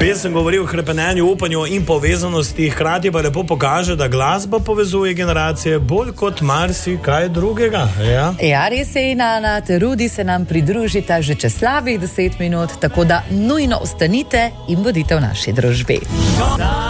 Pesem govori o hrepenenju, upanju in povezanosti, hkrati pa lepo pokaže, da glasba povezuje generacije bolj kot marsikaj drugega. Ja, res je, Ana, Terudi se nam pridružita že čez slabih 10 minut, tako da nujno ostanite in bodite v naši družbi.